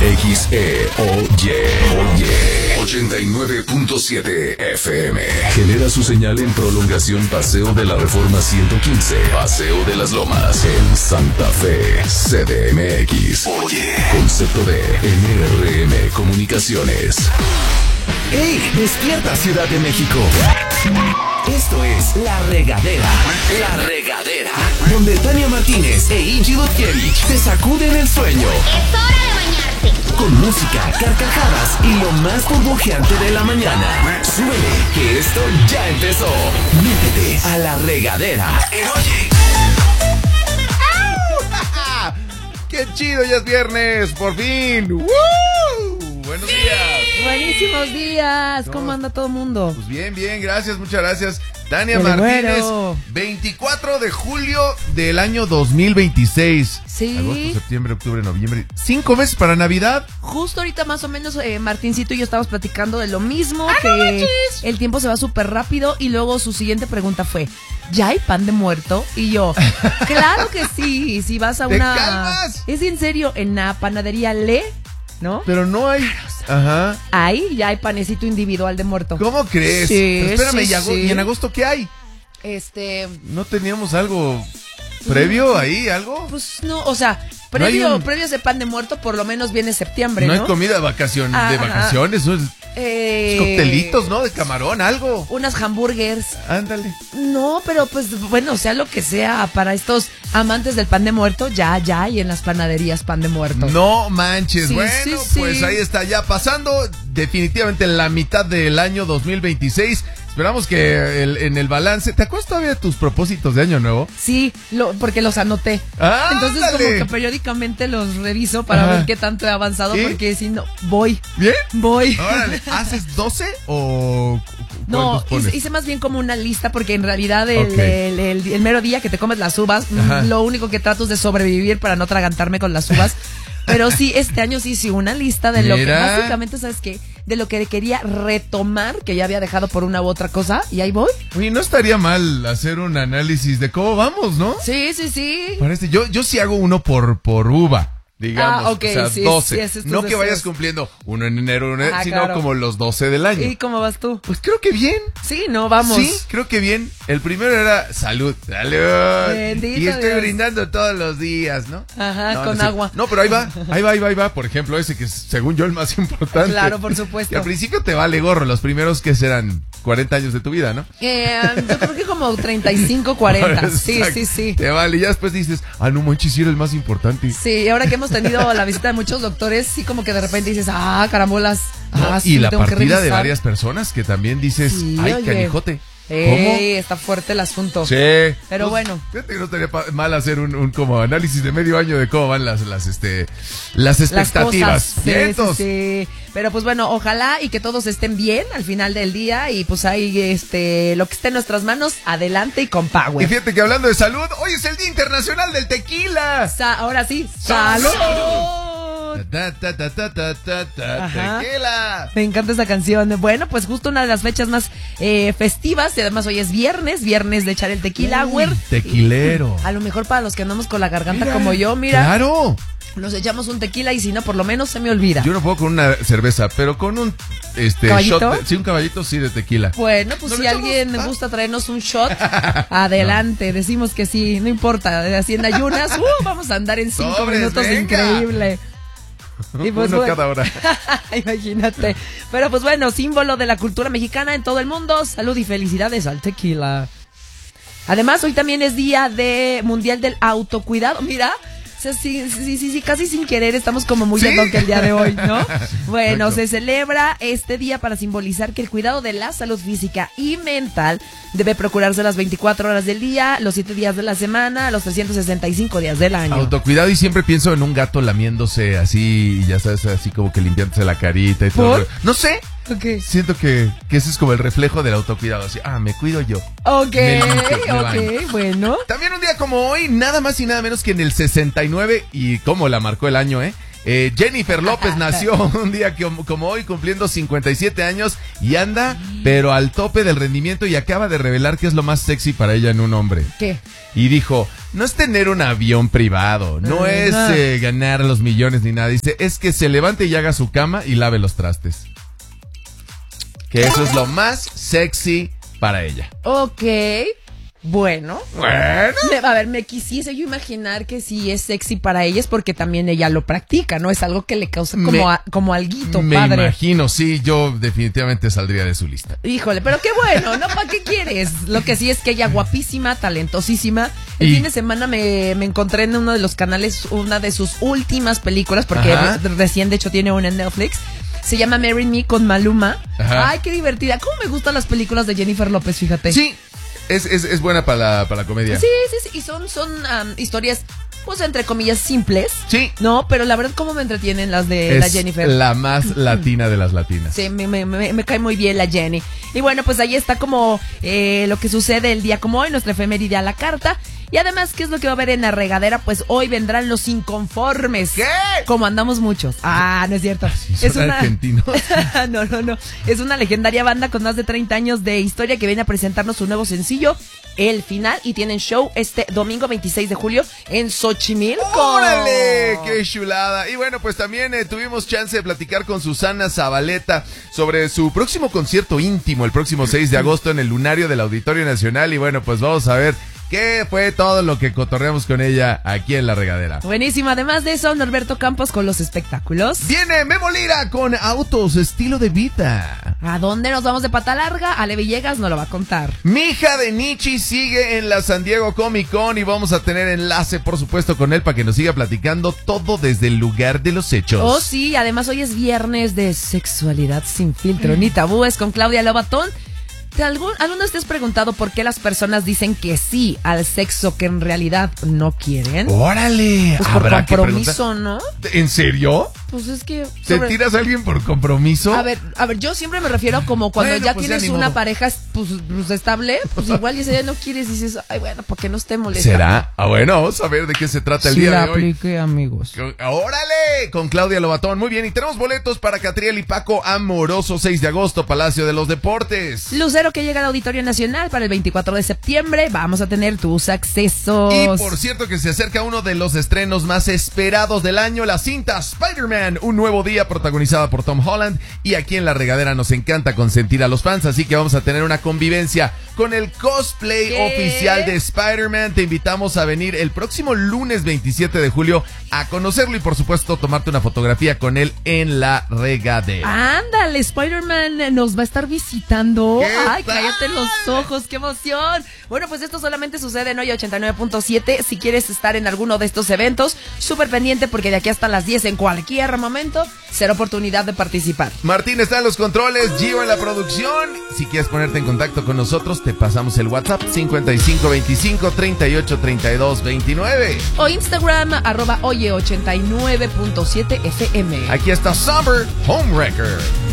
Oye, 89.7 FM. Genera su señal en prolongación Paseo de la Reforma 115, Paseo de las Lomas, en Santa Fe, CDMX. Oye, concepto de NRM Comunicaciones. ¡Ey! ¡Despierta, Ciudad de México! Esto es La Regadera. La Regadera. Donde Tania Martínez e Ingi Dutkiewicz te sacuden el sueño. ¡Es hora de bañarse! Con música, carcajadas y lo más burbujeante de la mañana. Súbele, que esto ya empezó. Métete a La Regadera. Oye. ¡Qué chido! Ya es viernes, por fin. ¡Woo! Buenos días. Buenísimos días. ¿Cómo anda todo el mundo? Pues bien, gracias, muchas gracias. Tania Pero Martínez, bueno. 24 de julio del año 2026. Sí. Agosto, septiembre, octubre, noviembre. 5 meses para Navidad. Justo ahorita más o menos Martincito y yo estábamos platicando de lo mismo, que el tiempo se va súper rápido y luego su siguiente pregunta fue, ¿ya hay pan de muerto? Y yo, claro que sí, si vas a ¿Te una... calmas? Es en serio, en la panadería ¿no? Pero no hay. Ajá. Ahí ya hay panecito individual de muerto. ¿Cómo crees? Sí, Pero espérame, sí, sí. ¿y en agosto qué hay? ¿No teníamos algo previo ahí, algo? Pues no, o sea, No hay previo a ese pan de muerto por lo menos viene septiembre, No ¿no? hay comida de vacaciones, Ajá. ¿no? Es coctelitos, ¿no? De camarón, algo. Unas hamburgers. Ándale. No, pero pues bueno, sea lo que sea, para estos amantes del pan de muerto, ya hay en las panaderías pan de muerto. No manches. Sí, bueno, sí, sí. pues ahí está, ya pasando definitivamente la mitad del año 2026. Esperamos que en el balance... ¿Te acuerdas todavía de tus propósitos de año nuevo? Sí, porque los anoté. ¡Ándale! Entonces como que periódicamente los reviso para ver qué tanto he avanzado, ¿Sí? porque si no, voy. ¿Bien? Voy. Órale, ¿haces 12 o No, cuántos pones? hice más bien como una lista, porque en realidad Ok. el mero día que te comes las uvas, Ajá. lo único que trato es de sobrevivir para no tragantarme con las uvas. Pero sí, este año sí hice una lista de lo que Mira. básicamente, ¿sabes qué? De lo que quería retomar, que ya había dejado por una u otra cosa, y ahí voy. Oye, no estaría mal hacer un análisis de cómo vamos, ¿no? Sí. Parece, yo sí hago uno por uva. Digamos, Ah, ok, o sea, sí, 12. sí, ese es tus No que vayas deseos. cumpliendo uno en enero, Ah, sino claro. como los 12 del año. ¿Y cómo vas tú? Pues creo que bien. Sí, no, vamos. Sí, creo que bien. El primero era salud. ¡Salud! Bendito Y estoy Dios. brindando todos los días, ¿no? Ajá, No, con no sé. agua. No, pero ahí va. Por ejemplo, ese que es, según yo, el más importante. Claro, por supuesto. Y al principio te vale gorro. Los primeros que serán 40 años de tu vida, ¿no? Yo creo que como 35, 40. Sí. Te vale. Y ya después dices, no manches, sí era el más importante. Sí, ahora que hemos tenido la visita de muchos doctores, sí como que de repente dices, carambolas. No, Sí, y la tengo que partida de revisar. varias personas que también dices, Sí, ay, oye. canijote. Está fuerte el asunto. Sí. Pero bueno. Fíjate que no estaría mal hacer un como análisis de medio año de cómo van las expectativas. Las cosas. Vientos. Sí. Pero pues bueno, ojalá y que todos estén bien al final del día y pues ahí lo que esté en nuestras manos, adelante y con Y power. fíjate que hablando de salud, hoy es el Día Internacional del Tequila. Ahora sí, ¡Salud! ¡salud! Ajá. Tequila. Me encanta esa canción. Bueno, pues justo una de las fechas más festivas, y además hoy es viernes de echar el tequila hour. Tequilero. A lo mejor para los que andamos con la garganta Mira, como yo, mira, Claro. nos echamos un tequila y si no, por lo menos se me olvida. Yo no puedo con una cerveza, pero con un ¿Caballito? shot. Sí, un caballito sí de tequila. Bueno, pues ¿No si le echamos? alguien me gusta traernos un shot, adelante, decimos que sí, no importa, así en ayunas, vamos a andar en 5 Sobres, minutos, venga. increíble. Y pues, Uno bueno, cada hora. imagínate. Pero pues bueno, símbolo de la cultura mexicana en todo el mundo. Salud y felicidades al tequila. Además, hoy también es día mundial del autocuidado. Mira, o sea, sí, casi sin querer estamos como muy ¿Sí? ad hoc el día de hoy, ¿no? Bueno, Exacto. se celebra este día para simbolizar que el cuidado de la salud física y mental debe procurarse las 24 horas del día, los 7 días de la semana, los 365 días del año. Autocuidado, y siempre pienso en un gato lamiéndose así, y ya sabes, así como que limpiándose la carita y todo. ¿Por? No sé. Ok. Siento que ese es como el reflejo del autocuidado. Así, me cuido yo. Ok, Me limpio, me baño. bueno. También un día como hoy, nada más y nada menos que en el 69, y cómo la marcó el año, Jennifer López nació un día como hoy, cumpliendo 57 años, y anda, pero al tope del rendimiento, y acaba de revelar que es lo más sexy para ella en un hombre. ¿Qué? Y dijo, no es tener un avión privado, no es ganar los millones ni nada. Dice, es que se levante y haga su cama y lave los trastes. Que eso es lo más sexy para ella. Ok. Bueno. A ver, me quisiese yo imaginar que si es sexy para ella es porque también ella lo practica, ¿no? Es algo que le causa como alguito, me padre. Me imagino, sí, yo definitivamente saldría de su lista. Híjole, pero qué bueno, ¿no? ¿Para qué quieres? Lo que sí es que ella guapísima, talentosísima. El fin de semana me encontré en uno de los canales una de sus últimas películas, porque recién de hecho tiene una en Netflix. Se llama Marry Me con Maluma. Ajá. Ay, qué divertida. ¿Cómo me gustan las películas de Jennifer López, fíjate? Sí. Es buena para la comedia. Sí. Y son historias, pues, entre comillas, simples. Sí. No, pero la verdad, cómo me entretienen las de la Jennifer. La más latina de las latinas. Sí, me cae muy bien la Jenny. Y bueno, pues ahí está como lo que sucede el día como hoy, nuestra efeméride a la carta. Y además, ¿qué es lo que va a haber en la regadera? Pues hoy vendrán los inconformes. ¿Qué? Como andamos muchos. Ah, no es cierto. Sí, son argentinos. No. Es una legendaria banda con más de 30 años de historia que viene a presentarnos su nuevo sencillo, El Final. Y tienen show este domingo 26 de julio en Xochimilco. ¡Órale! ¡Qué chulada! Y bueno, pues también tuvimos chance de platicar con Susana Zabaleta sobre su próximo concierto íntimo, el próximo 6 de agosto en el Lunario del Auditorio Nacional. Y bueno, pues vamos a ver qué fue todo lo que cotorreamos con ella aquí en La Regadera. Buenísimo. Además de eso, Norberto Campos con los espectáculos. Viene Memo Lira con autos, estilo de vida. ¿A dónde nos vamos de pata larga? Ale Villegas nos lo va a contar. Mija de Nichi sigue en la San Diego Comic Con y vamos a tener enlace, por supuesto, con él para que nos siga platicando todo desde el lugar de los hechos. Oh, sí. Además, hoy es viernes de sexualidad sin filtro ni tabúes con Claudia Lobatón. ¿Alguno te has preguntado por qué las personas dicen que sí al sexo que en realidad no quieren? ¡Órale! Pues por compromiso, ¿no? ¿En serio? Pues es que... ¿Te tiras a alguien por compromiso? A ver, yo siempre me refiero como cuando ya pues tienes una pareja pues estable, pues igual y ese día no quieres y dices, ay, bueno, porque no esté molestando. ¿Será? Ah, bueno, vamos a ver de qué se trata el día de hoy. Sí, apliqué, amigos. ¡Órale! Con Claudia Lobatón. Muy bien, y tenemos boletos para Catriel y Paco Amoroso, 6 de agosto, Palacio de los Deportes. Lucero que llega al Auditorio Nacional para el 24 de septiembre. Vamos a tener tus accesos. Y por cierto que se acerca uno de los estrenos más esperados del año, la cinta Spider-Man, un nuevo día, protagonizada por Tom Holland. Y aquí en La Regadera nos encanta consentir a los fans, así que vamos a tener una convivencia con el cosplay oficial de Spider-Man. Te invitamos a venir el próximo lunes 27 de julio a conocerlo y por supuesto tomarte una fotografía con él en La Regadera. Ándale, Spider-Man nos va a estar visitando. Ay, cállate los ¡Padre! ojos, qué emoción. Bueno, pues esto solamente sucede en hoy 89.7. Si quieres estar en alguno de estos eventos, súper pendiente porque de aquí hasta las 10 en cualquier momento será oportunidad de participar. Martín está en los controles, Gio en la producción. Si quieres ponerte en contacto con nosotros, te pasamos el WhatsApp 5525-383229 o Instagram @oye89.7fm. Aquí está Summer Homewrecker.